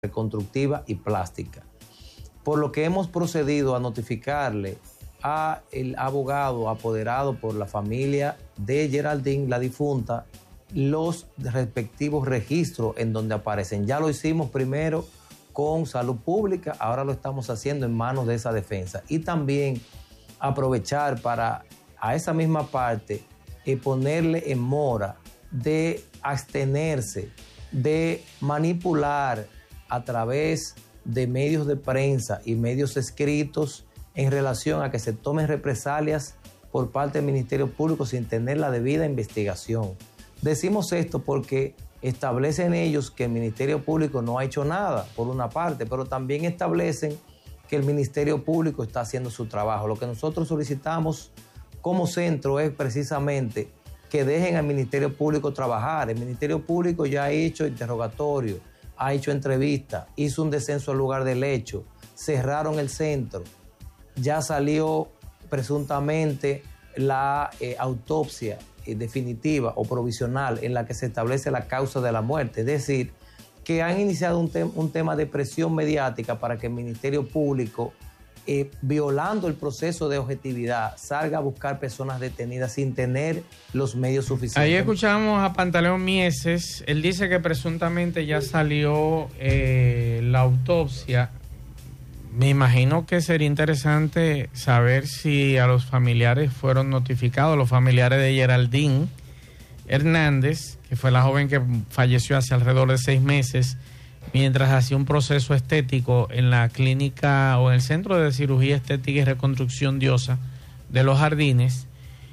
reconstructiva y plástica. Por lo que hemos procedido a notificarle a el abogado apoderado por la familia de Geraldine, la difunta, los respectivos registros en donde aparecen. Ya lo hicimos primero con Salud Pública, ahora lo estamos haciendo en manos de esa defensa. Y también aprovechar para a esa misma parte ponerle en mora de abstenerse de manipular a través de medios de prensa y medios escritos en relación a que se tomen represalias por parte del Ministerio Público sin tener la debida investigación. Decimos esto porque establecen ellos que el Ministerio Público no ha hecho nada, por una parte, pero también establecen que el Ministerio Público está haciendo su trabajo. Lo que nosotros solicitamos como centro es precisamente que dejen al Ministerio Público trabajar. El Ministerio Público ya ha hecho interrogatorio, ha hecho entrevistas, hizo un descenso al lugar del hecho, cerraron el centro, ya salió presuntamente la autopsia definitiva o provisional en la que se establece la causa de la muerte. Es decir, que han iniciado un tema de presión mediática para que el Ministerio Público, violando el proceso de objetividad, salga a buscar personas detenidas sin tener los medios suficientes. Ahí escuchamos a Pantaleón Mieses. Él dice que presuntamente ya salió la autopsia. Me imagino que sería interesante saber si a los familiares fueron notificados, los familiares de Geraldine Hernández, que fue la joven que falleció hace alrededor de 6 meses, mientras hacía un proceso estético en la clínica o en el Centro de Cirugía Estética y Reconstrucción Diosa de Los Jardines,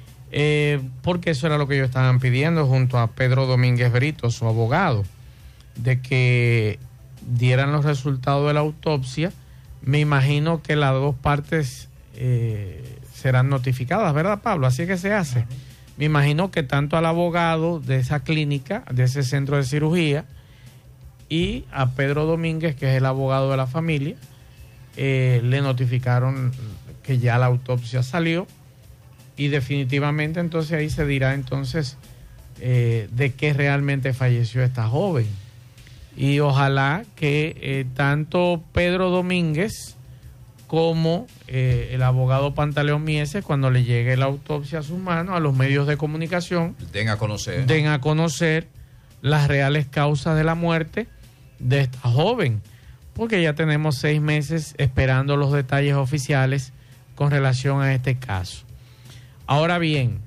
porque eso era lo que ellos estaban pidiendo junto a Pedro Domínguez Brito, su abogado, de que dieran los resultados de la autopsia. Me imagino que las dos partes serán notificadas, ¿verdad, Pablo? Así que se hace. Me imagino que tanto al abogado de esa clínica, de ese centro de cirugía, y a Pedro Domínguez, que es el abogado de la familia, le notificaron que ya la autopsia salió y definitivamente entonces ahí se dirá entonces de qué realmente falleció esta joven. Y ojalá que tanto Pedro Domínguez como el abogado Pantaleón Mieses, cuando le llegue la autopsia a sus manos, a los medios de comunicación, den a conocer las reales causas de la muerte de esta joven, porque ya tenemos 6 meses esperando los detalles oficiales con relación a este caso. Ahora bien,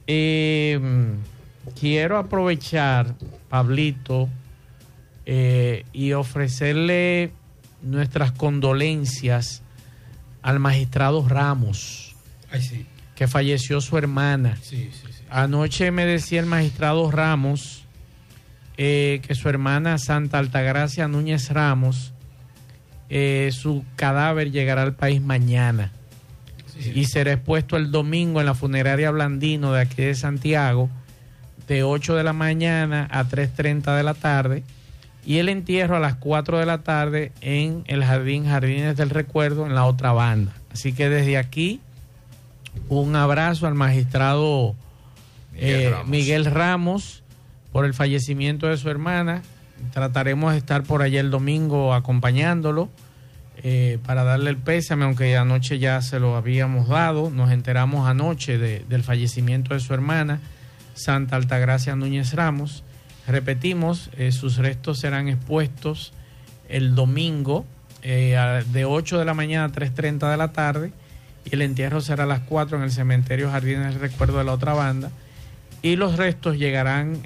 quiero aprovechar, Pablito, y ofrecerle nuestras condolencias al magistrado Ramos, que falleció su hermana. Anoche me decía el magistrado Ramos que su hermana Santa Altagracia Núñez Ramos, su cadáver llegará al país mañana y será expuesto el domingo en la funeraria Blandino de aquí de Santiago, de 8 de la mañana a 3:30 de la tarde, y el entierro a las 4 de la tarde en el Jardines del Recuerdo, en la otra banda. Así que desde aquí, un abrazo al magistrado Miguel Ramos por el fallecimiento de su hermana. Trataremos de estar por allá el domingo acompañándolo para darle el pésame, aunque anoche ya se lo habíamos dado. Nos enteramos anoche del fallecimiento de su hermana, Santa Altagracia Núñez Ramos. Repetimos, sus restos serán expuestos el domingo de 8 de la mañana a 3:30 de la tarde, y el entierro será a las 4 en el cementerio Jardines del Recuerdo de la otra banda, y los restos llegarán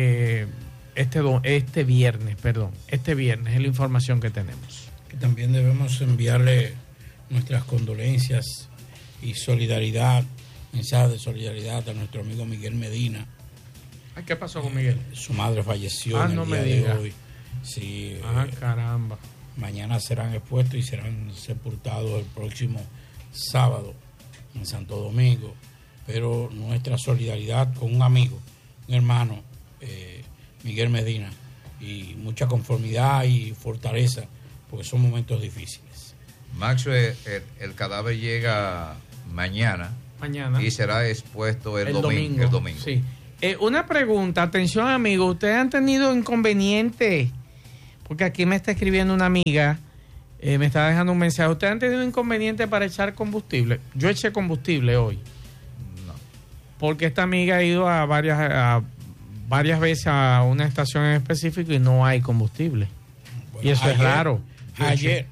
este viernes, es la información que tenemos. Que también debemos enviarle nuestras condolencias y solidaridad, mensajes de solidaridad a nuestro amigo Miguel Medina. ¿Qué pasó con Miguel? Su madre falleció en el día de hoy. Sí, caramba. Mañana serán expuestos y serán sepultados el próximo sábado en Santo Domingo. Pero nuestra solidaridad con un amigo, un hermano, Miguel Medina, y mucha conformidad y fortaleza, porque son momentos difíciles. Max, el cadáver llega mañana y será expuesto el domingo. Sí. Una pregunta, atención amigos, ¿ustedes han tenido inconvenientes porque aquí me está escribiendo una amiga, me está dejando un mensaje. ¿Ustedes han tenido inconveniente para echar combustible? Yo eché combustible hoy. No. Porque esta amiga ha ido a varias veces a una estación en específico y no hay combustible. Bueno, y eso es raro. Ayer,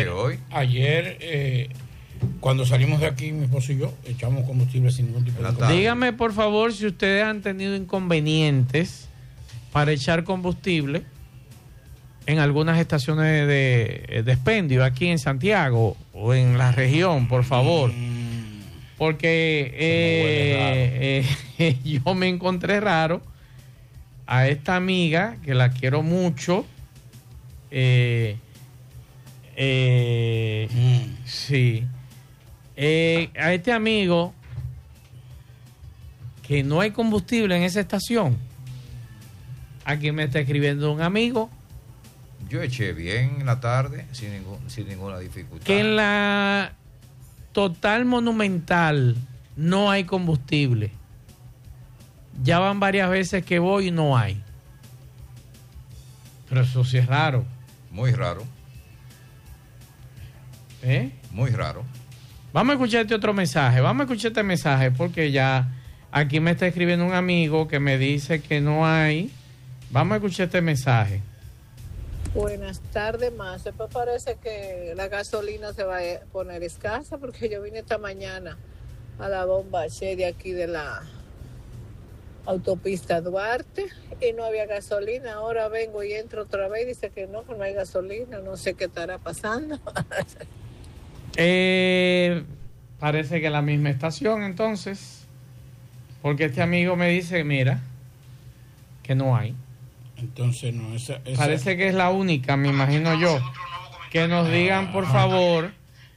cuando salimos de aquí, mi esposo y yo echamos combustible sin ningún tipo de combustible. Dígame, por favor, si ustedes han tenido inconvenientes para echar combustible en algunas estaciones de expendio aquí en Santiago o en la región, por favor. Porque yo me encontré raro a esta amiga, que la quiero mucho. Sí. A este amigo que no hay combustible en esa estación. Aquí me está escribiendo un amigo. Yo eché bien en la tarde sin ninguna dificultad. Que en la Total Monumental no hay combustible. Ya van varias veces que voy y no hay. Pero eso sí es raro. Muy raro. Muy raro. Vamos a escuchar este mensaje porque ya aquí me está escribiendo un amigo que me dice que no hay. Vamos a escuchar este mensaje. Buenas tardes, más. Pues parece que la gasolina se va a poner escasa porque yo vine esta mañana a la bomba Che de aquí de la autopista Duarte y no había gasolina. Ahora vengo y entro otra vez y dice que no hay gasolina. No sé qué estará pasando. Parece que la misma estación entonces, porque este amigo me dice, mira, que no hay. Entonces no, esa... Parece que es la única, me imagino yo. Que nos digan, por favor.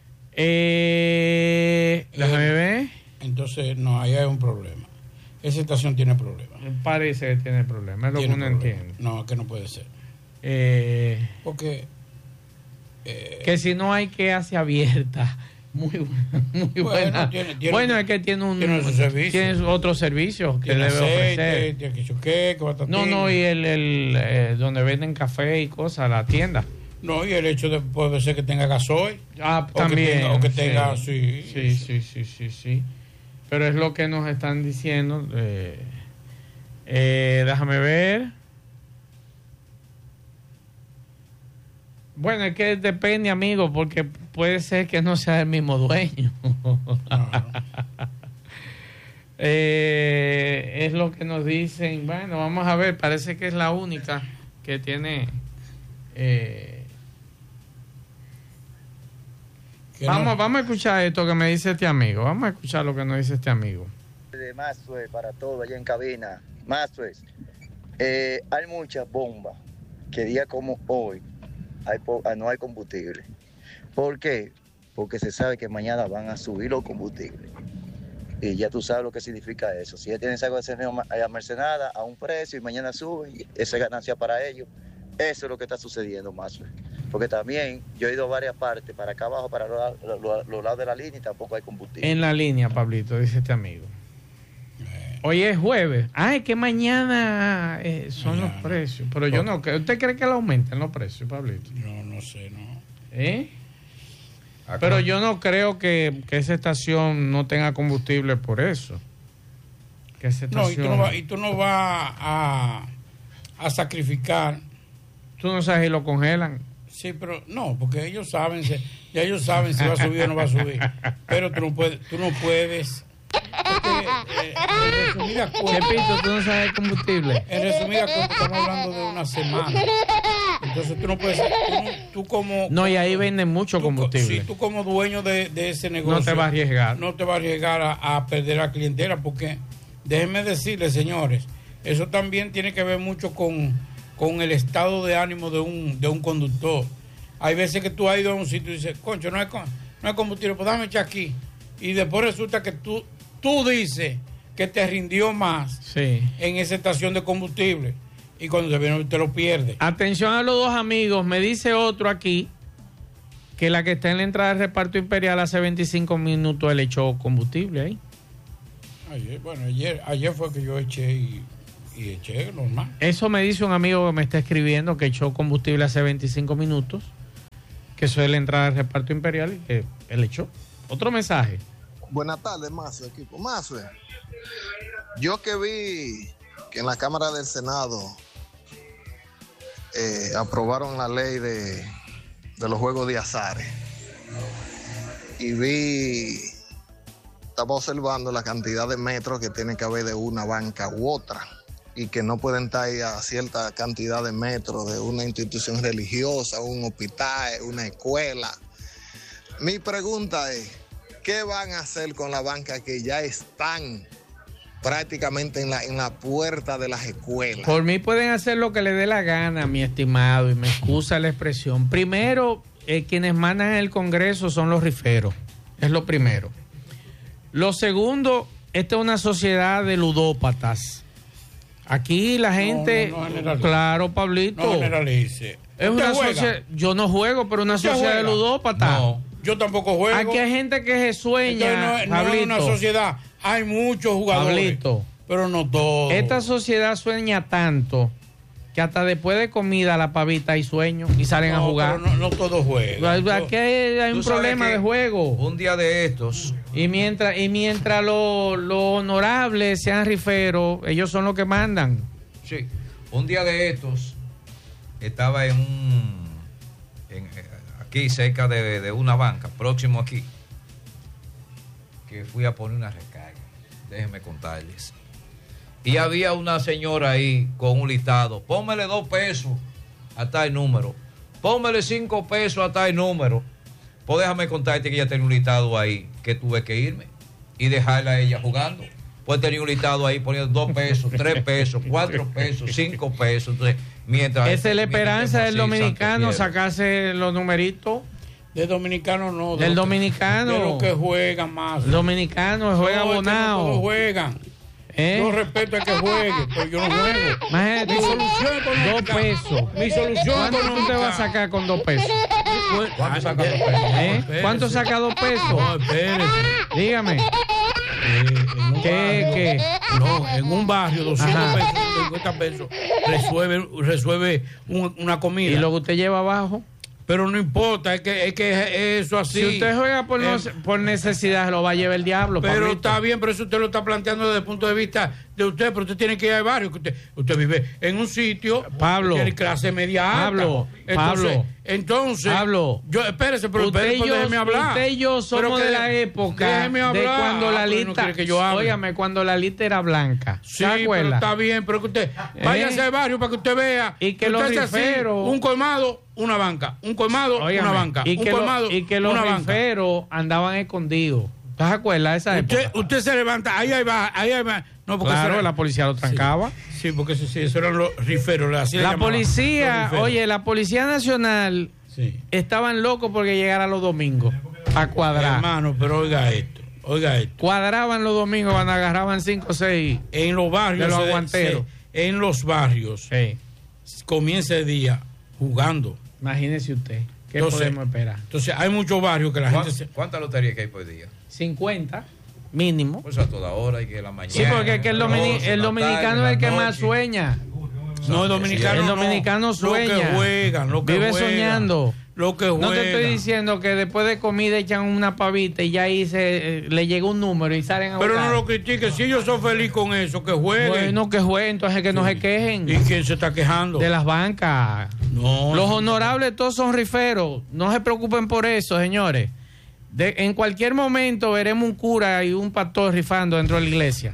Déjame ver. Entonces, no, ahí hay un problema. Esa estación tiene problemas. Parece que tiene problemas, es lo que uno entiende. No, que no puede ser. Porque... que si no hay, que hace abierta. Muy buena. Bueno, es que tiene otro servicio que debe ofrecer. No, y el donde venden café y cosas, la tienda. No, y el hecho de puede ser que tenga gasoil. También. O que tenga, sí. Pero es lo que nos están diciendo. Déjame ver. Bueno, es que depende, amigo, porque puede ser que no sea el mismo dueño. Es lo que nos dicen. Bueno, vamos a ver, parece que es la única que tiene... Vamos a escuchar esto que me dice este amigo. Vamos a escuchar lo que nos dice este amigo. De Maxwell para todo allá en cabina. Maxwell, hay muchas bombas que día como hoy no hay combustible. ¿Por qué? Porque se sabe que mañana van a subir los combustibles. Y ya tú sabes lo que significa eso. Si ya tienen algo de almacenada a un precio y mañana suben, esa es ganancia para ellos. Eso es lo que está sucediendo, más. Porque también yo he ido a varias partes, para acá abajo, para los lados de la línea, y tampoco hay combustible. En la línea, Pablito, dice este amigo. Hoy es jueves. Es que mañana son los precios. Pero yo no creo. ¿Usted cree que le aumenten los precios, Pablito? No sé, no. Pero yo no creo que esa estación no tenga combustible por eso. Que esa estación... No, y tú no vas a sacrificar. Tú no sabes si lo congelan. Sí, pero no, porque ellos saben si va a subir o no va a subir. Pero tú no puedes. En resumida cuenta, tú no sabes el combustible. En resumida cuenta, estamos hablando de una semana. Entonces tú no puedes, tú como... No, y ahí venden mucho combustible. Sí, tú como dueño de ese negocio... No te vas a arriesgar. No te vas a arriesgar a perder a la clientela, porque déjenme decirles, señores, eso también tiene que ver mucho con el estado de ánimo de un conductor. Hay veces que tú has ido a un sitio y dices, concho, no hay combustible, pues déjame echar aquí. Y después resulta que tú dices que te rindió más en esa estación de combustible. Y cuando te viene, te lo pierdes. Atención a los dos amigos. Me dice otro aquí que la que está en la entrada del reparto imperial hace 25 minutos él echó combustible ahí. Ayer fue que yo eché y y eché normal. Eso me dice un amigo que me está escribiendo que echó combustible hace 25 minutos, que suele entrar al reparto imperial y que él echó. Otro mensaje. Buenas tardes, Mazo, equipo. Mazo, yo que vi que en la Cámara del Senado aprobaron la ley de los juegos de azares y estaba observando la cantidad de metros que tiene que haber de una banca u otra y que no pueden estar ahí a cierta cantidad de metros de una institución religiosa, un hospital, una escuela. Mi pregunta es, ¿qué van a hacer con la banca que ya están prácticamente en la puerta de las escuelas? Por mí pueden hacer lo que les dé la gana, mi estimado, y me excusa la expresión. Primero, quienes mandan en el Congreso son los riferos, es lo primero. Lo segundo, esta es una sociedad de ludópatas. Aquí la gente, no claro, Pablito. No generalice. Es una sociedad, yo no juego, pero una sociedad de ludópatas. No, yo tampoco juego. Aquí hay gente que se sueña. No es una sociedad. Hay muchos jugadores, Pablito, pero no todos. Esta sociedad sueña tanto que hasta después de comida la pavita hay sueño y salen a jugar. Pero no todos juegan. Aquí hay un problema de juego. Un día de estos. Y mientras los honorables sean riferos, ellos son los que mandan. Sí. Un día de estos estaba aquí cerca de una banca, próximo aquí, que fui a poner una recarga. Déjenme contarles. Y había una señora ahí con un listado. Póngale 2 pesos a tal número. Póngale 5 pesos a tal número. Pues déjame contarte que ella tenía un listado ahí que tuve que irme y dejarla a ella jugando. Pues tenía un listado ahí poniendo 2 pesos, 3 pesos, 4 pesos, 5 pesos. Entonces, mientras. Esa es la esperanza del dominicano, sacarse los numeritos. Del dominicano no. Del dominicano. De los que juegan más. El dominicano juega abonado. No todos juegan. Yo respeto al que juegue, pero yo no juego. Imagínate, mi solución económica. 2 pesos. Mi solución ¿Cuánto económica. tú te vas a sacar con 2 pesos? ¿Cuánto saca 2 pesos? ¿Cuánto saca 2 pesos? No, espérese. Dígame. ¿Qué? No, en un barrio, 200 pesos, 50 pesos, resuelve una comida. ¿Y lo que usted lleva abajo? Pero no importa, es que eso así. Si usted juega por necesidad, lo va a llevar el diablo. Pero Pablito. está bien, pero eso usted lo está planteando desde el punto de vista de usted, pero usted tiene que ir al barrio. Usted vive en un sitio, Pablo, tiene clase media alta. Entonces, Pablo, espérese, pero déjeme hablar. Usted y yo somos de la época de cuando la lista, óigame, cuando la lista era blanca. Sí, pero está bien, pero que usted váyase al barrio para que usted vea. Y que los riferos, un colmado, una banca, un colmado, una banca, y que los riferos andaban escondidos. ¿Te acuerdas de esa época? Usted se levanta, ahí va. No, porque claro, la policía lo trancaba. Sí, porque eso eran los riferos. La policía, oye, la Policía Nacional estaban locos porque llegara los domingos a cuadrar. Hermano, pero oiga esto. Cuadraban los domingos cuando agarraban 5 o 6 en los barrios de los aguanteros. En los barrios comienza el día jugando. Imagínese usted, ¿qué podemos esperar? Entonces hay muchos barrios que la gente ¿Cuántas loterías que hay por día? 50 mínimo. Pues a toda hora y que la mañana. Sí, porque es que el dominicano es el que más sueña. No, el dominicano sueña. Lo que juegan, vive soñando. Lo que juegan. No te estoy diciendo que después de comida echan una pavita y ya ahí le llega un número y salen a Pero jugar. no lo critiques, si ellos son felices con eso, que jueguen. Bueno, que jueguen, entonces que no se quejen. ¿Y quién se está quejando? De las bancas. No. Los honorables todos son riferos. No se preocupen por eso, señores. En cualquier momento veremos un cura y un pastor rifando dentro de la iglesia.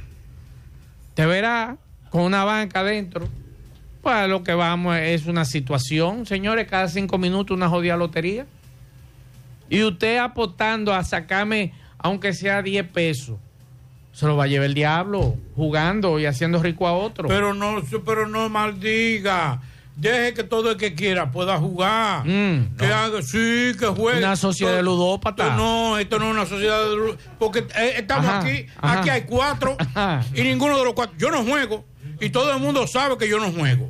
Te verá con una banca adentro. Pues lo que vamos es una situación, señores, cada 5 minutos una jodida lotería. Y usted apostando a sacarme, aunque sea 10 pesos, se lo va a llevar el diablo, jugando y haciendo rico a otro. Pero no maldiga. Deje que todo el que quiera pueda jugar. Que haga, sí, que juegue. Una sociedad de ludópatas. No, esto no es una sociedad de ludópatas. Porque estamos aquí hay 4 y ninguno de los 4. Yo no juego y todo el mundo sabe que yo no juego.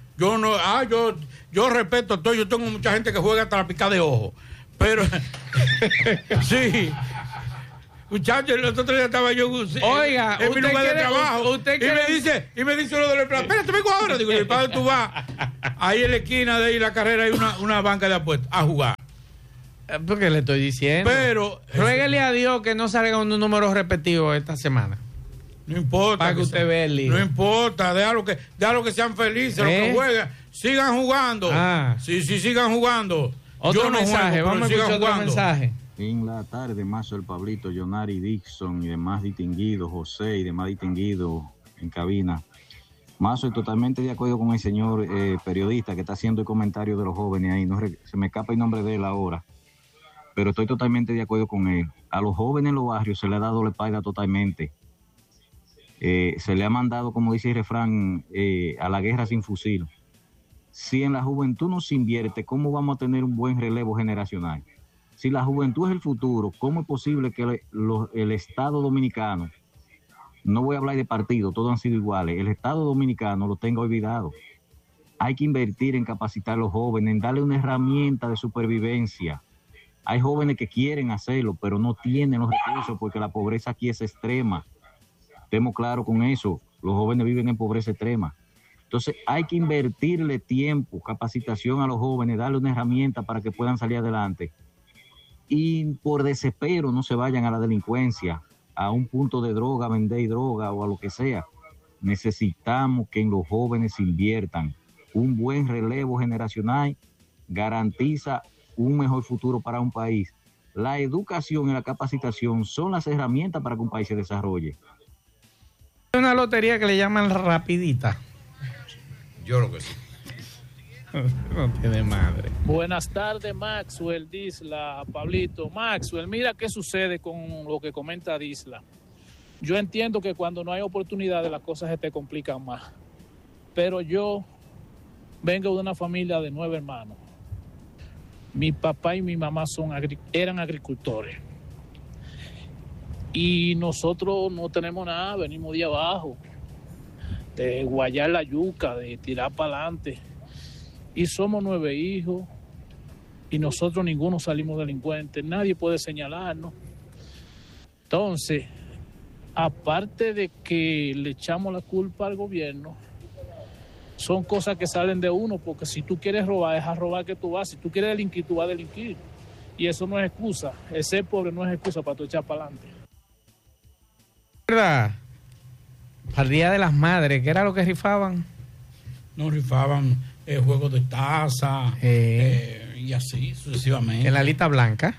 Yo respeto todo. Yo tengo mucha gente que juega hasta la picada de ojo. Pero, sí. Muchachos, el otro día estaba yo Oiga, en mi lugar de trabajo. Usted y me dice uno de los empleados, espérate, vengo ahora. Digo, ¿y para dónde tú vas? Ahí en la esquina de ahí la carrera hay una banca de apuestas a jugar. Porque le estoy diciendo. Pero ruéguele a Dios que no salga un número repetido esta semana. No importa. Para que usted vea el lío. No importa, déjalo que sean felices, los que juegan. Sigan jugando. Sí, sigan jugando. Otro yo no mensaje, juego, vamos a escuchar otro mensaje. En la tarde, Mazo, el Pablito, Jonari, Dixon y demás distinguidos, José y demás distinguidos en cabina. Mazo, estoy totalmente de acuerdo con el señor periodista que está haciendo el comentario de los jóvenes ahí. Se me escapa el nombre de él ahora, pero estoy totalmente de acuerdo con él. A los jóvenes en los barrios se le ha dado la espalda totalmente. Se le ha mandado, como dice el refrán, a la guerra sin fusil. Si en la juventud no se invierte, ¿cómo vamos a tener un buen relevo generacional? Si la juventud es el futuro, ¿cómo es posible que el Estado Dominicano, no voy a hablar de partido, todos han sido iguales, el Estado Dominicano lo tenga olvidado? Hay que invertir en capacitar a los jóvenes, en darle una herramienta de supervivencia. Hay jóvenes que quieren hacerlo, pero no tienen los recursos porque la pobreza aquí es extrema. Estemos claros con eso, los jóvenes viven en pobreza extrema. Entonces hay que invertirle tiempo, capacitación a los jóvenes, darle una herramienta para que puedan salir adelante. Y por desespero no se vayan a la delincuencia, a un punto de droga, vender droga o a lo que sea. Necesitamos que en los jóvenes se inviertan. Un buen relevo generacional garantiza un mejor futuro para un país. La educación y la capacitación son las herramientas para que un país se desarrolle. Hay una lotería que le llaman rapidita. Yo lo que sí. No tiene madre. Buenas tardes, Maxwell, Disla, Pablito. Maxwell, mira qué sucede con lo que comenta Disla. Yo entiendo que cuando no hay oportunidades las cosas se te complican más. Pero yo vengo de una familia de 9 hermanos. Mi papá y mi mamá eran agricultores. Y nosotros no tenemos nada, venimos de abajo. De guayar la yuca, de tirar para adelante. Y somos 9 hijos y nosotros ninguno salimos delincuentes, nadie puede señalarnos. Entonces, aparte de que le echamos la culpa al gobierno, son cosas que salen de uno, porque si tú quieres robar, es a robar que tú vas. Si tú quieres delinquir, tú vas a delinquir. Y eso no es excusa. El ser pobre no es excusa para tú echar para adelante. ¿Verdad? Para el Día de las Madres, ¿qué era lo que rifaban? No rifaban juegos de taza y así sucesivamente. En la lista blanca.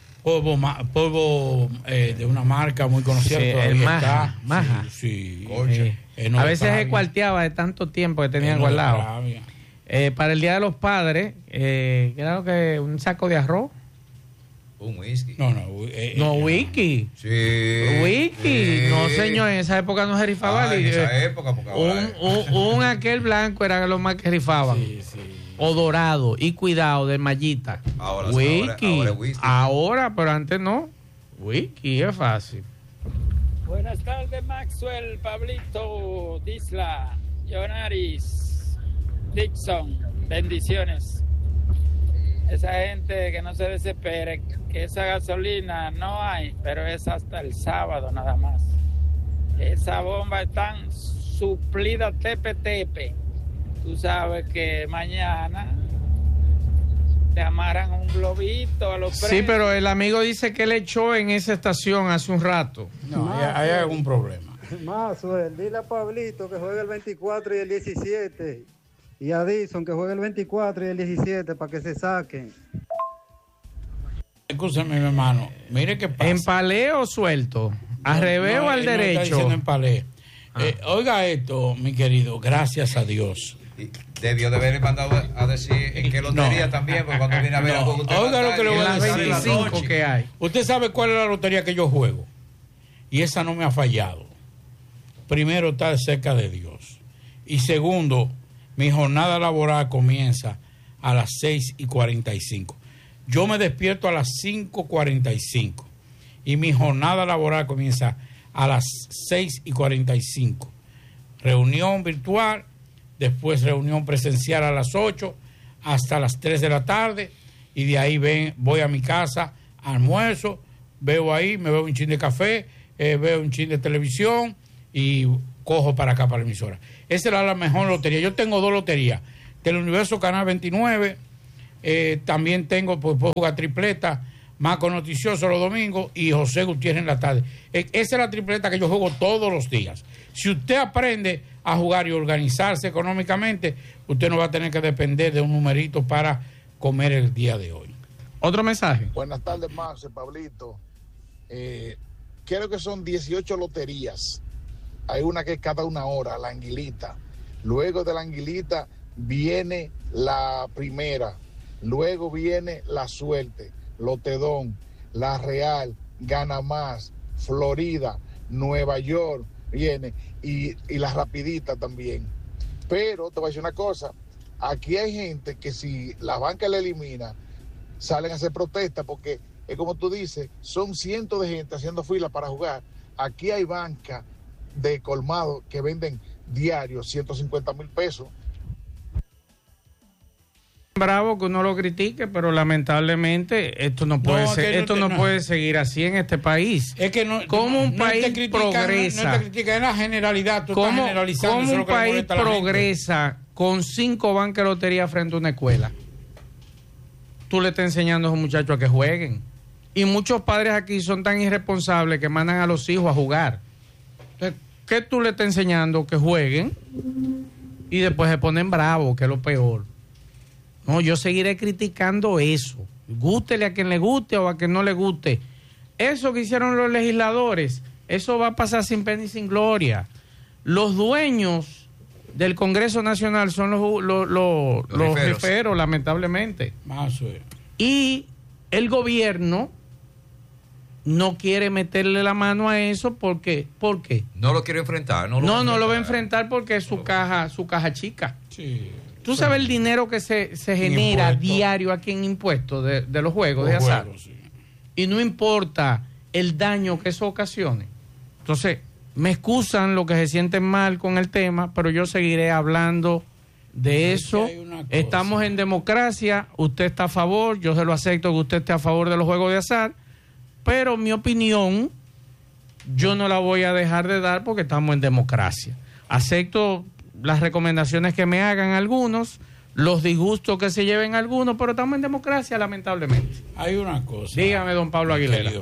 Polvo de una marca muy conocida. Sí, el Maja. Sí. A veces se cuarteaba de tanto tiempo que tenían guardado. Para el Día de los Padres, ¿qué era lo que? ¿Un saco de arroz? Un whisky. No, whisky. Sí. Whisky. No, señor, en esa época no se rifaba. En esa época, porque un aquel blanco era lo más que rifaban. Sí. O dorado. Y cuidado, de mallita. Ahora whisky. Ahora es whisky. Ahora, pero antes no. Whisky es fácil. Buenas tardes, Maxwell, Pablito, Disla, Jonaris, Dixon. Bendiciones. Esa gente que no se desespere, que esa gasolina no hay, pero es hasta el sábado nada más. Esa bomba están suplida tepe. Tú sabes que mañana te amarran un globito a los presos. Sí, pero el amigo dice que le echó en esa estación hace un rato. No, hay algún problema. Maxwell, dile a Pablito que juegue el 24 y el 17. Y a Dixon que juegue el 24 y el 17 para que se saquen. Escúchame, mi hermano. Mire qué pasa. ¿En palé o suelto? ¿Al revés o al derecho? Está diciendo en palé. Oiga esto, mi querido. Gracias a Dios. Debió de haberle mandado a decir en qué lotería también, porque cuando viene a ver a juego usted oiga lo que le voy a decir. 25 que hay. Usted sabe cuál es la lotería que yo juego. Y esa no me ha fallado. Primero, estar cerca de Dios. Y segundo, mi jornada laboral comienza a las 6:45. Yo me despierto a las 5:45 y mi jornada laboral comienza a las 6:45. Reunión virtual, después reunión presencial a las 8 hasta las 3 de la tarde y de ahí voy a mi casa, almuerzo, veo ahí, me veo un chin de café, veo un chin de televisión y cojo para acá, para la emisora. Esa era la mejor lotería. Yo tengo 2 loterías. Del Universo Canal 29, también tengo, pues puedo jugar tripleta, Maco Noticioso los domingos y José Gutiérrez en la tarde. Esa es la tripleta que yo juego todos los días. Si usted aprende a jugar y organizarse económicamente, usted no va a tener que depender de un numerito para comer el día de hoy. Otro mensaje. Buenas tardes, Max, Pablito. Creo que son 18 loterías. Hay una que es cada 1 hora, la Anguilita. Luego de la Anguilita viene la Primera. Luego viene la Suerte, Lotedón, La Real, Gana Más, Florida, Nueva York, viene, y la Rapidita también. Pero te voy a decir una cosa, aquí hay gente que si la banca la elimina, salen a hacer protesta porque es como tú dices, son cientos de gente haciendo fila para jugar. Aquí hay banca de colmado que venden diarios 150,000 pesos. Bravo que uno lo critique, pero lamentablemente esto no puede puede seguir así en este país. Es que no, ¿cómo un país progresa? No te critica, es la generalidad, tú estás generalizando. ¿Cómo un país progresa con 5 bancas de lotería frente a una escuela? Tú le estás enseñando a esos muchachos a que jueguen. Y muchos padres aquí son tan irresponsables que mandan a los hijos a jugar. Entonces, ¿qué tú le estás enseñando? Que jueguen y después se ponen bravos, que es lo peor. No, yo seguiré criticando eso. Gústele a quien le guste o a quien no le guste. Eso que hicieron los legisladores, eso va a pasar sin pena y sin gloria. Los dueños del Congreso Nacional son los riferos, lamentablemente. Y el gobierno no quiere meterle la mano a eso porque, ¿por qué? No lo quiere enfrentar. No lo va a enfrentar porque es su caja chica. Sí. Tú sabes el dinero que se genera diario aquí en impuestos de los juegos de azar. Sí. Y no importa el daño que eso ocasione. Entonces, me excusan los que se sienten mal con el tema, pero yo seguiré hablando de eso. Estamos en democracia, usted está a favor, yo se lo acepto que usted esté a favor de los juegos de azar, pero mi opinión yo no la voy a dejar de dar porque estamos en democracia. Acepto las recomendaciones que me hagan algunos, los disgustos que se lleven algunos, pero estamos en democracia, lamentablemente. Hay una cosa. Dígame, don Pablo Aguilera.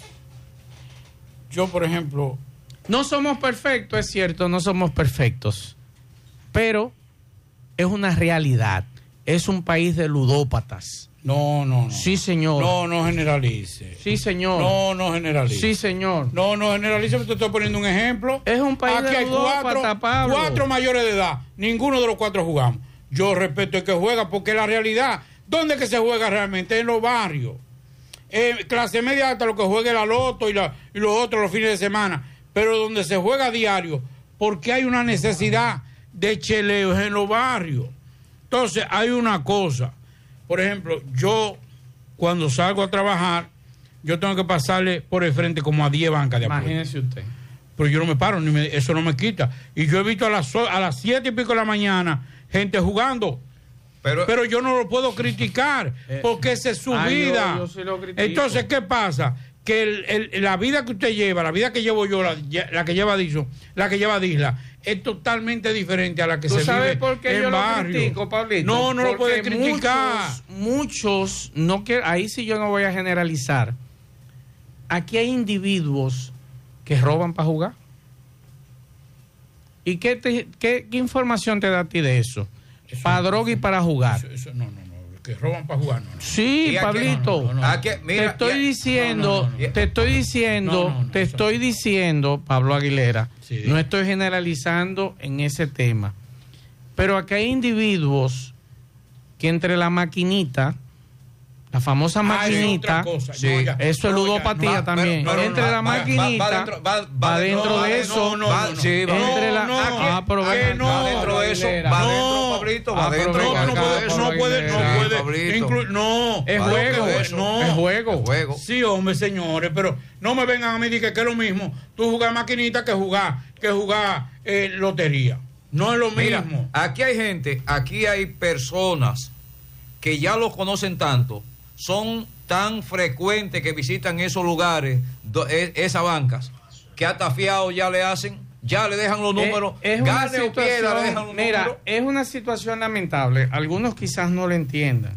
Yo, por ejemplo... No somos perfectos, es cierto, no somos perfectos, pero es una realidad. Es un país de ludópatas. No. Sí, señor. No generalice. Sí, señor. No generalice. Sí, señor. No generalice, te estoy poniendo un ejemplo. Es un país aquí de ludópatas, Pablo. 4 mayores de edad. Ninguno de los 4 jugamos. Yo respeto el que juega porque la realidad, ¿dónde es que se juega realmente? En los barrios. Clase media alta, lo que juegue la loto y los otros los fines de semana. Pero donde se juega a diario, porque hay una necesidad de cheleos en los barrios. Entonces, hay una cosa. Por ejemplo, yo cuando salgo a trabajar, yo tengo que pasarle por el frente como a 10 bancas de apuestas. Imagínese usted. Pero yo no me paro, eso no me quita. Y yo he visto a las 7 y pico de la mañana gente jugando. Pero yo no lo puedo criticar, porque esa es su vida. Yo sí lo critico. Entonces, ¿qué pasa? Que la vida que usted lleva, la vida que llevo yo, la que lleva Dixon, la que lleva Disla, es totalmente diferente a la que se vive en barrio. ¿Tú sabes por qué yo lo critico, Pablito? No lo puede criticar. Muchos no quieren, ahí sí yo no voy a generalizar. Aquí hay individuos que roban para jugar. ¿Y qué información te da a ti de eso? Para droga y para jugar. Eso no. Que roban para jugar. No. Sí, Pablito. Te estoy diciendo, Pablo Aguilera, sí, no estoy generalizando en ese tema, pero aquí hay individuos que entre la maquinita, la famosa maquinita, sí, eso es ludopatía también. Entre la maquinita, va dentro de eso. Va dentro de eso. Va dentro, Pablito. Va dentro. No puede. Es juego. Sí, hombre, señores, pero no me vengan a mí que es lo mismo tú jugar maquinita que jugar lotería. No es lo mismo. Mira, aquí hay personas que ya lo conocen tanto, son tan frecuentes que visitan esos lugares, esas bancas, que hasta fiado ya le hacen, ya le dejan los números, gane o pierda, le dejan los números. Es una situación lamentable, algunos quizás no lo entiendan,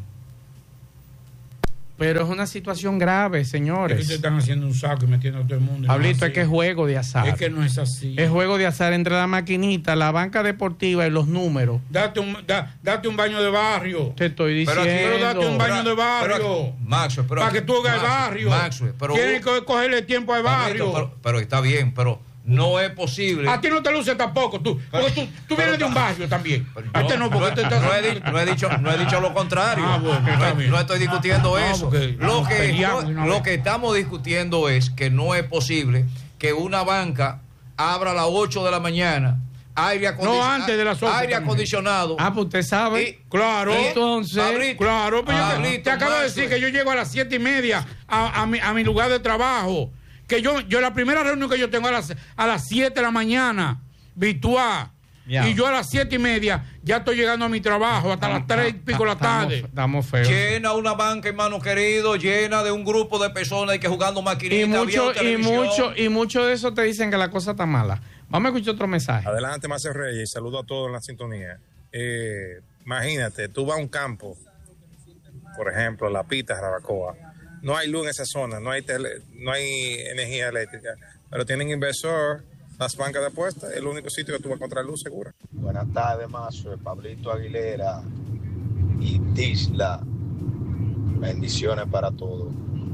pero es una situación grave, señores. Es que ustedes están haciendo un saco y metiendo a todo el mundo. Pablito, es que es juego de azar. Es que no es así. Es juego de azar entre la maquinita, la banca deportiva y los números. Date un baño de barrio. Te estoy diciendo. Pero date un baño de barrio. Maxwell, para que tú hagas el barrio. Tienes que cogerle tiempo al barrio. Pero está bien, pero no es posible. A ti no te luce tampoco, porque tú vienes de un barrio también. No he dicho lo contrario. No estoy discutiendo eso. Lo que estamos discutiendo es que no es posible que una banca abra a las 8 de la mañana, aire acondicionado. Pues usted sabe. Claro. Entonces. Claro, pero te acabo de decir que yo llego a las 7:30 a mi lugar de trabajo. Que yo la primera reunión que yo tengo a las 7 de la mañana, virtual, y yo a las 7:30 ya estoy llegando a mi trabajo hasta las 3 y pico de la tarde. Estamos feos. Llena una banca, hermano querido, llena de un grupo de personas y que jugando maquinitas, y mucho de eso te dicen que la cosa está mala. Vamos a escuchar otro mensaje. Adelante, Marcel Reyes, saludo a todos en la sintonía. Imagínate, tú vas a un campo, por ejemplo, La Pita, Jarabacoa. No hay luz en esa zona, no hay energía eléctrica, pero tienen inversor, las bancas de apuestas, es el único sitio que tú vas a encontrar luz segura. Buenas tardes, Mazo, Pablito Aguilera y Tisla. Bendiciones para todos.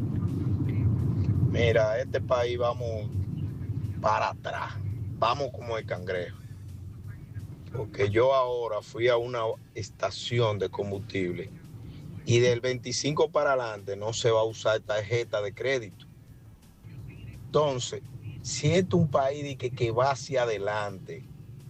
Mira, este país vamos para atrás, vamos como el cangrejo. Porque yo ahora fui a una estación de combustible y del 25 para adelante no se va a usar tarjeta de crédito. Entonces, si este es un país que va hacia adelante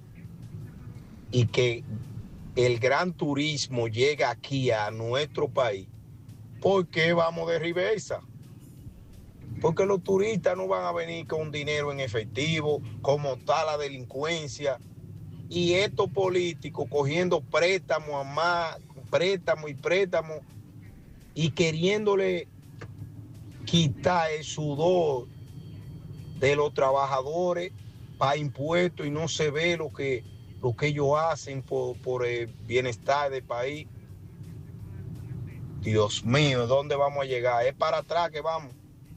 y que el gran turismo llega aquí a nuestro país, ¿por qué vamos de reversa? Porque los turistas no van a venir con dinero en efectivo, como está la delincuencia, y estos políticos cogiendo préstamos a más, préstamo y queriéndole quitar el sudor de los trabajadores para impuestos, y no se ve lo que ellos hacen por el bienestar del país. Dios mío, ¿dónde vamos a llegar? Es para atrás que vamos.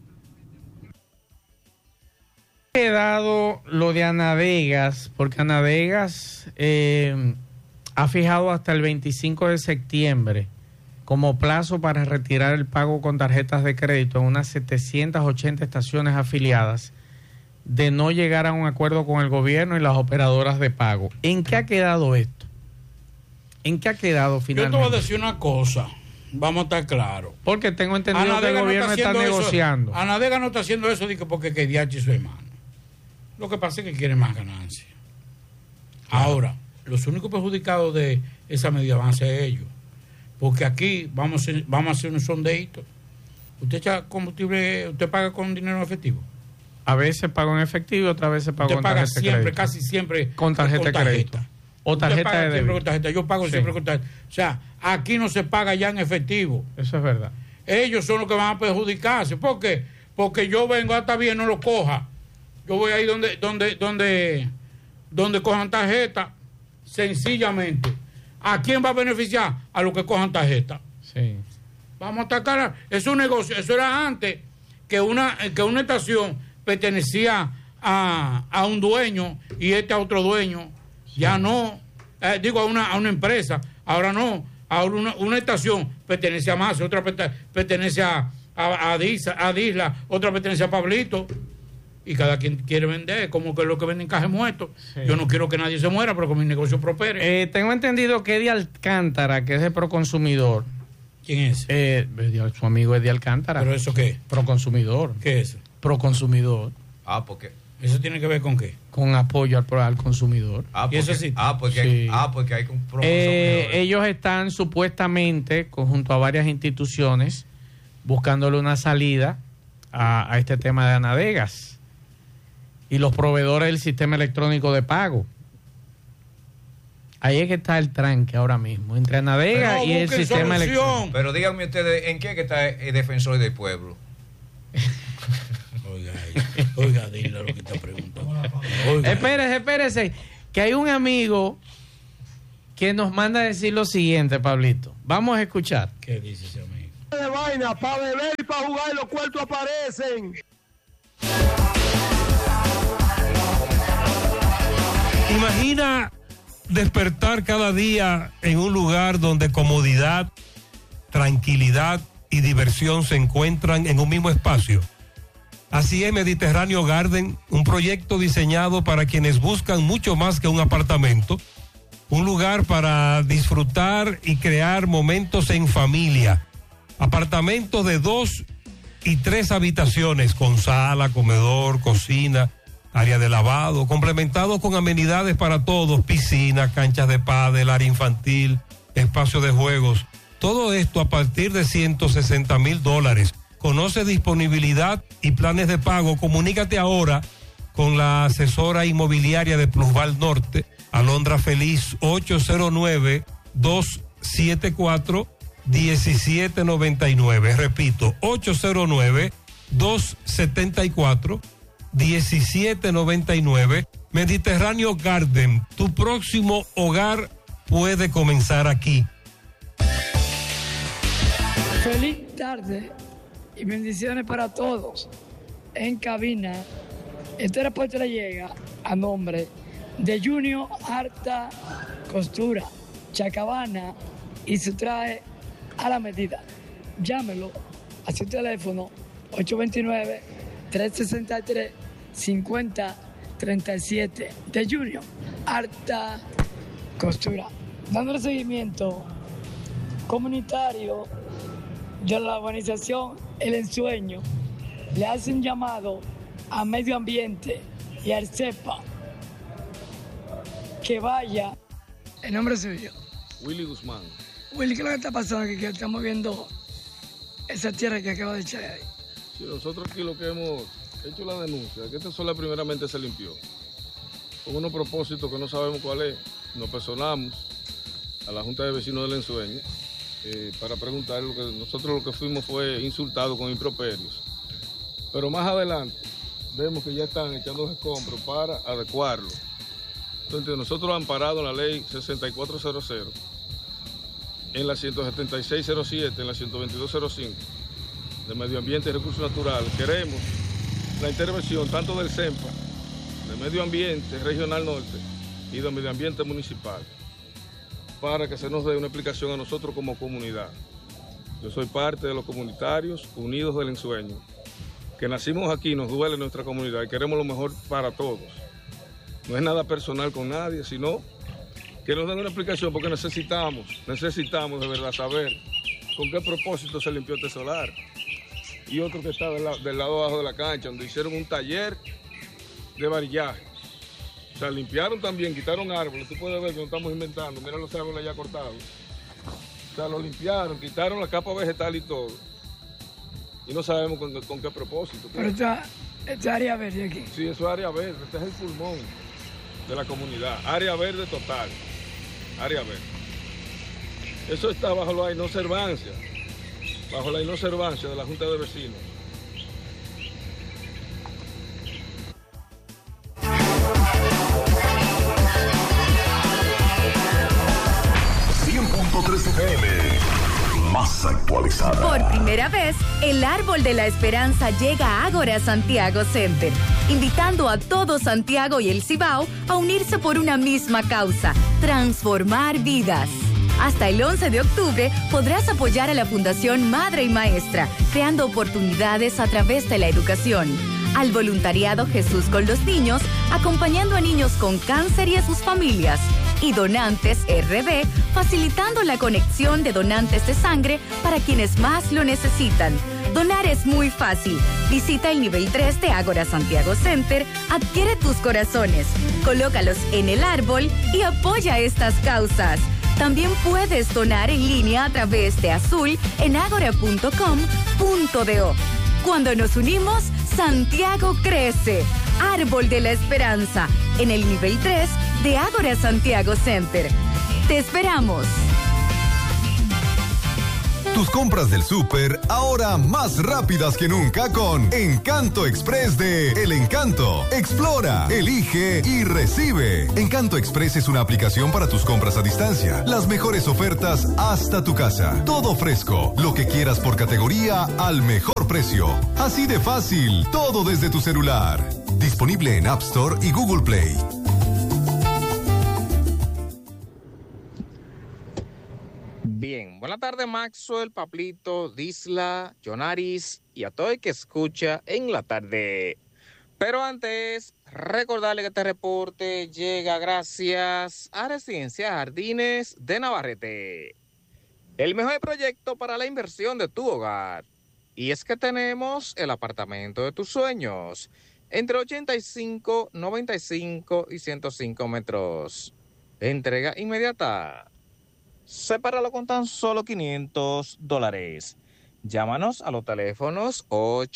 He dado lo de Anadegas, porque Anadegas ha fijado hasta el 25 de septiembre como plazo para retirar el pago con tarjetas de crédito en unas 780 estaciones afiliadas, de no llegar a un acuerdo con el gobierno y las operadoras de pago. ¿En qué ha quedado esto? ¿En qué ha quedado finalmente? Yo te voy a decir una cosa, vamos a estar claros. Porque tengo entendido que el gobierno está negociando. Anadega no está haciendo eso porque DH es su hermano. Lo que pasa es que quiere más ganancias. Ahora, los únicos perjudicados de esa medida van a ser ellos. Porque aquí vamos a hacer un sondeíto. ¿Usted echa combustible, usted paga con dinero efectivo? A veces pago en efectivo, otras veces pago con tarjeta de crédito. Casi siempre con tarjeta de crédito. O tarjeta de débito. Con tarjeta. Yo pago siempre con tarjeta. O sea, aquí no se paga ya en efectivo. Eso es verdad. Ellos son los que van a perjudicarse. ¿Por qué? Porque yo vengo hasta bien, no lo coja. Yo voy ahí donde cojan tarjeta, sencillamente. ¿A quién va a beneficiar? A los que cojan tarjeta. Sí. Vamos a atacar. Es un negocio. Eso era antes que una estación pertenecía a un dueño y a otro dueño. Sí. Ya no. A una empresa. Ahora no. Ahora una estación pertenece a Mazo, otra pertenece a Disla, otra pertenece a Pablito. Y cada quien quiere vender, como que lo que venden caje muerto. Sí. Yo no quiero que nadie se muera, pero que mi negocio prospere. Tengo entendido que Eddie Alcántara, que es de Proconsumidor. ¿Quién es? Su amigo Eddie Alcántara. ¿Pero eso qué? Proconsumidor. ¿Qué es eso? Proconsumidor. ¿Por qué? ¿Eso tiene que ver con qué? Con apoyo al consumidor. ¿Y eso sí? Porque sí. Hay ellos están supuestamente, junto a varias instituciones, buscándole una salida a este tema de Anadegas y los proveedores del sistema electrónico de pago. Ahí es que está el tranque ahora mismo, entre Navega y el sistema electrónico. Pero díganme ustedes, ¿en qué que está el defensor del pueblo? Oiga, dile lo que está preguntando. Espérese, que hay un amigo que nos manda a decir lo siguiente, Pablito. Vamos a escuchar. ¿Qué dice ese amigo? De vaina, para beber y para jugar y los cuartos aparecen. Imagina despertar cada día en un lugar donde comodidad, tranquilidad y diversión se encuentran en un mismo espacio. Así es Mediterráneo Garden, un proyecto diseñado para quienes buscan mucho más que un apartamento, un lugar para disfrutar y crear momentos en familia. Apartamentos de 2 y 3 habitaciones con sala, comedor, cocina, área de lavado, complementados con amenidades para todos, piscina, canchas de pádel, área infantil, espacio de juegos. Todo esto a partir de $160,000. Conoce disponibilidad y planes de pago. Comunícate ahora con la asesora inmobiliaria de Plusval Norte, Alondra Feliz, 809-274-1799. Repito, 809-274-1799. Mediterráneo Garden, tu próximo hogar puede comenzar aquí. Feliz tarde y bendiciones para todos. En cabina, este reporte le llega a nombre de Junior Alta Costura, Chacabana, y se trae a la medida. Llámelo a su teléfono 829-363-5037 de Junior Alta Costura. Dándole seguimiento comunitario de la organización El Ensueño, le hacen llamado a Medio Ambiente y al CEPA que vaya. ¿El nombre suyo? Willy Guzmán. Willy, ¿qué es lo que está pasando aquí? Que estamos viendo esa tierra que acaba de echar ahí. Sí, nosotros aquí lo que hemos hecho la denuncia, que esta sola primeramente se limpió. Con unos propósitos que no sabemos cuál es, nos personamos a la Junta de Vecinos del Ensueño para preguntar. Nosotros lo que fuimos fue insultados con improperios. Pero más adelante vemos que ya están echando escombros para adecuarlo. Entonces nosotros amparado en la ley 6400, en la 17607, en la 12205 de Medio Ambiente y Recursos Naturales, queremos la intervención tanto del CEMPA, de Medio Ambiente Regional Norte y de Medio Ambiente Municipal, para que se nos dé una explicación a nosotros como comunidad. Yo soy parte de los comunitarios unidos del Ensueño, que nacimos aquí, nos duele nuestra comunidad y queremos lo mejor para todos. No es nada personal con nadie, sino que nos den una explicación, porque necesitamos de verdad saber con qué propósito se limpió este solar. Y otro que está del lado abajo de la cancha, donde hicieron un taller de varillaje. O sea, limpiaron también, quitaron árboles. Tú puedes ver que no estamos inventando. Mira los árboles ya cortados. O sea, lo limpiaron, quitaron la capa vegetal y todo. Y no sabemos con qué propósito. Pero esta área verde aquí. Sí, eso es área verde. Este es el pulmón de la comunidad. Área verde total. Área verde. Eso está bajo la inobservancia. Bajo la inobservancia de la Junta de Vecinos. Más actualizada. Por primera vez, el Árbol de la Esperanza llega a Ágora Santiago Center, invitando a todo Santiago y el Cibao a unirse por una misma causa: transformar vidas. Hasta el 11 de octubre podrás apoyar a la Fundación Madre y Maestra, creando oportunidades a través de la educación. Al voluntariado Jesús con los Niños, acompañando a niños con cáncer y a sus familias. Y Donantes RD, facilitando la conexión de donantes de sangre para quienes más lo necesitan. Donar es muy fácil. Visita el nivel 3 de Ágora Santiago Center, adquiere tus corazones, colócalos en el árbol y apoya estas causas. También puedes donar en línea a través de Azul en agora.com.do. Cuando nos unimos, Santiago crece. Árbol de la Esperanza, en el nivel 3 de Ágora Santiago Center. ¡Te esperamos! Tus compras del súper ahora más rápidas que nunca con Encanto Express de El Encanto. Explora, elige y recibe. Encanto Express es una aplicación para tus compras a distancia. Las mejores ofertas hasta tu casa. Todo fresco, lo que quieras por categoría al mejor precio. Así de fácil, todo desde tu celular. Disponible en App Store y Google Play. Bien, buenas tardes Maxwell, Pablito, Disla, Jonaris y a todo el que escucha en la tarde. Pero antes, recordarle que este reporte llega gracias a Residencia Jardines de Navarrete. El mejor proyecto para la inversión de tu hogar. Y es que tenemos el apartamento de tus sueños, entre 85, 95 y 105 metros. Entrega inmediata. Sepáralo con tan solo $500. Llámanos a los teléfonos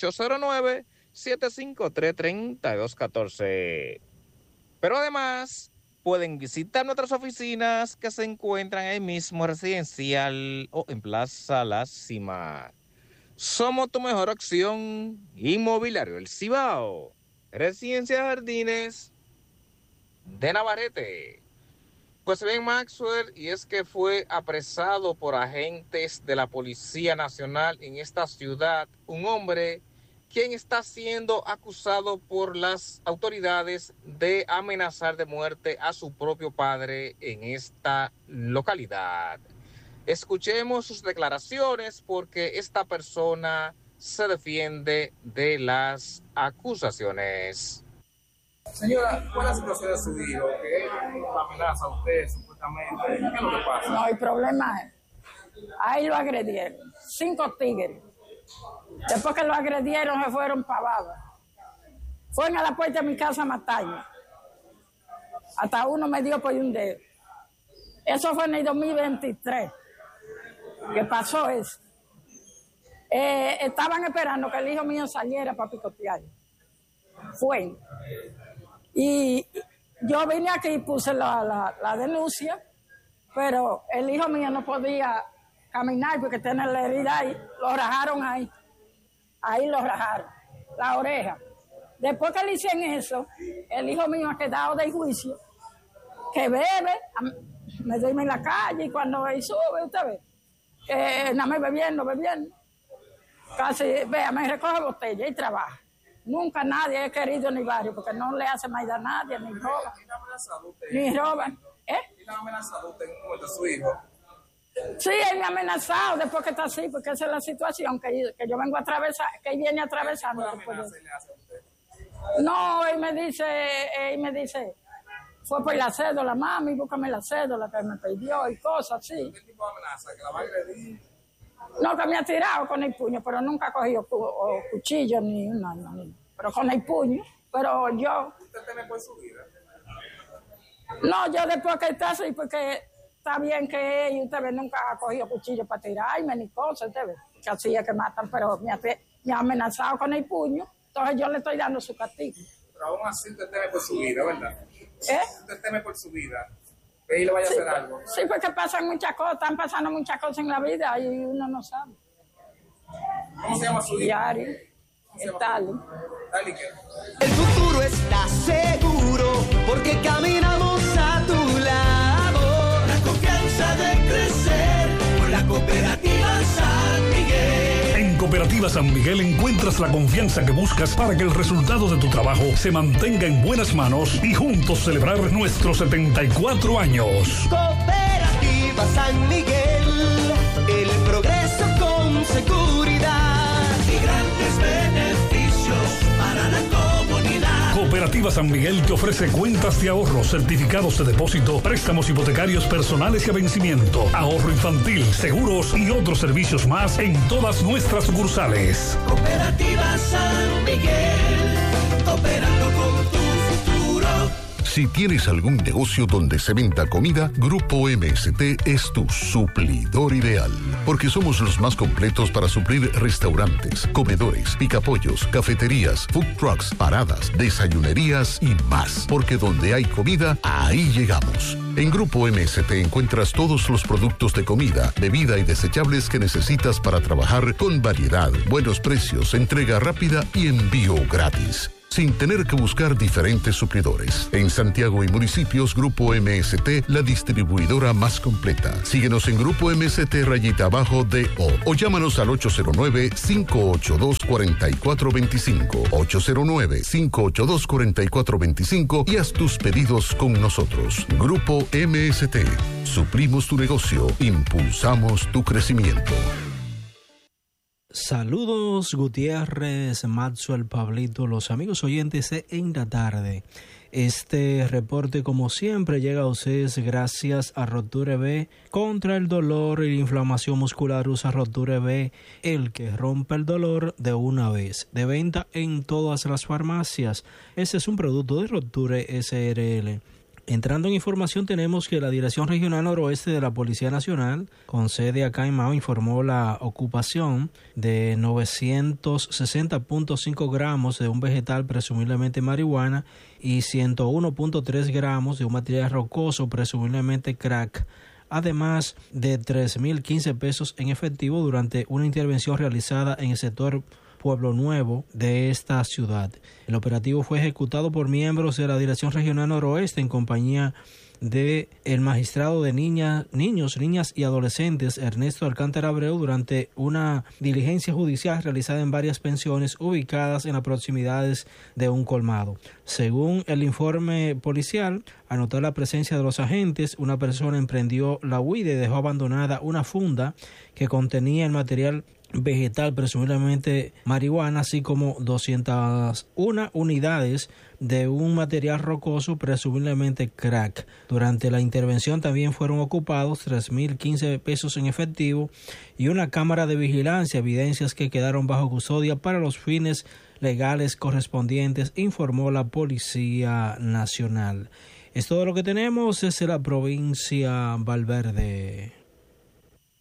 809-753-3214. Pero además, pueden visitar nuestras oficinas que se encuentran en el mismo residencial o en Plaza La Cima. Somos tu mejor opción. Inmobiliario El Cibao. Residencia Jardines de Navarrete. Pues bien, Maxwell, y es que fue apresado por agentes de la Policía Nacional en esta ciudad un hombre quien está siendo acusado por las autoridades de amenazar de muerte a su propio padre en esta localidad. Escuchemos sus declaraciones porque esta persona se defiende de las acusaciones. Señora, ¿cuál es la situación de su hijo? ¿Qué amenaza a usted supuestamente? ¿Qué es lo que pasa? No, el problema es, ahí lo agredieron, 5 tigres. Después que lo agredieron, se fueron pavadas. Fueron a la puerta de mi casa a matarme. Hasta uno me dio por un dedo. Eso fue en el 2023, que pasó eso. Estaban esperando que el hijo mío saliera para picotear. Fue. Y yo vine aquí y puse la denuncia, pero el hijo mío no podía caminar porque tenía la herida ahí. Lo rajaron ahí. Ahí lo rajaron, la oreja. Después que le hicieron eso, el hijo mío ha quedado de juicio, que bebe, me duerme en la calle y cuando él sube, usted ve, nada más bebiendo. Casi, vea, me recoge botella y trabaja. Nunca nadie he querido ni barrio, porque no le hace mal a nadie, ni roba. ¿Y la amenazado usted? Ni roban. ¿Y la amenazado usted en cuenta a su hijo? Sí, él me ha amenazado después que está así, porque esa es la situación que yo vengo a atravesar, que él viene atravesando. ¿Qué amenaza le hace a usted? No, él me dice, fue por la cédula, mami, búscame la cédula que me pidió y cosas así. ¿Qué tipo de amenaza? ¿Que la va a agredir? No, que me ha tirado con el puño, pero nunca ha cogido cuchillo ni nada, pero con el puño. Pero yo... ¿Usted teme por su vida? No, yo después que está así, porque está bien que ella, usted ve, nunca ha cogido cuchillo para tirarme ni cosas, usted ve, que así es que matan, pero me ha amenazado con el puño, entonces yo le estoy dando su castigo. Pero aún así usted teme por su vida, ¿verdad? Usted teme por su vida. Que él le vaya a hacer algo. Sí, porque pasan muchas cosas, están pasando muchas cosas en la vida y uno no sabe. ¿Cómo se llama su hijo? Diario. Stalin. El futuro está seguro porque caminamos a tu lado. La confianza de crecer con la Cooperativa San Miguel. En Cooperativa San Miguel encuentras la confianza que buscas para que el resultado de tu trabajo se mantenga en buenas manos y juntos celebrar nuestros 74 años. Cooperativa San Miguel, el progreso con seguridad y grandes beneficios para la comunidad. Cooperativa San Miguel te ofrece cuentas de ahorro, certificados de depósito, préstamos hipotecarios personales y a vencimiento, ahorro infantil, seguros y otros servicios más en todas nuestras sucursales. Cooperativa San Miguel, cooperando con tu futuro. Si tienes algún negocio donde se venda comida, Grupo MST es tu suplidor ideal, porque somos los más completos para suplir restaurantes, comedores, picapollos, cafeterías, food trucks, paradas, desayunerías y más, porque donde hay comida, ahí llegamos. En Grupo MST encuentras todos los productos de comida, bebida y desechables que necesitas para trabajar con variedad, buenos precios, entrega rápida y envío gratis, sin tener que buscar diferentes suplidores. En Santiago y municipios, Grupo MST, la distribuidora más completa. Síguenos en Grupo MST _DO o llámanos al 809-582-4425, 809-582-4425 y haz tus pedidos con nosotros. Grupo MST, suplimos tu negocio, impulsamos tu crecimiento. Saludos Gutiérrez, Maxwell, Pablito, los amigos oyentes de En la Tarde. Este reporte, como siempre, llega a ustedes gracias a Roture B. Contra el dolor y la inflamación muscular, usa Roture B, el que rompe el dolor de una vez. De venta en todas las farmacias. Este es un producto de Roture SRL. Entrando en información, tenemos que la Dirección Regional Noroeste de la Policía Nacional, con sede acá en Mao, informó la ocupación de 960.5 gramos de un vegetal presumiblemente marihuana y 101.3 gramos de un material rocoso presumiblemente crack, además de 3.015 pesos en efectivo durante una intervención realizada en el sector Pueblo Nuevo de esta ciudad. El operativo fue ejecutado por miembros de la Dirección Regional Noroeste en compañía de el magistrado de niños, niñas y adolescentes Ernesto Alcántara Abreu durante una diligencia judicial realizada en varias pensiones ubicadas en las proximidades de un colmado. Según el informe policial, al notar la presencia de los agentes, una persona emprendió la huida y dejó abandonada una funda que contenía el material vegetal, presumiblemente marihuana, así como 201 unidades de un material rocoso, presumiblemente crack. Durante la intervención también fueron ocupados 3.015 pesos en efectivo y una cámara de vigilancia, evidencias que quedaron bajo custodia para los fines legales correspondientes, informó la Policía Nacional. Es todo lo que tenemos desde la provincia Valverde.